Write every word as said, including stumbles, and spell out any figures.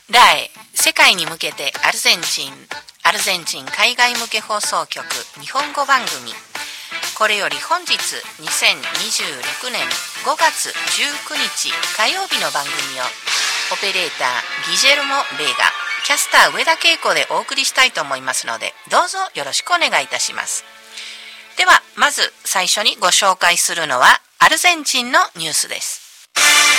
ラエ世界に向けてアルゼンチンアルゼンチン海外向け放送局日本語番組。これより本日にせんにじゅうろくねんごがつじゅうくにち火曜日の番組をオペレーターギジェルモ・ベーガ、キャスター上田恵子でお送りしたいと思いますので、どうぞよろしくお願いいたします。ではまず最初にご紹介するのはアルゼンチンのニュースです。